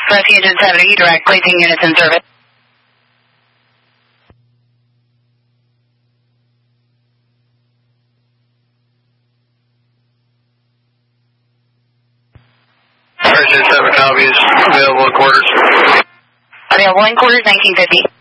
Rescue Engine 70, direct, placing units in service. Engine 7 copy is available in quarters. Available in quarters, 1950.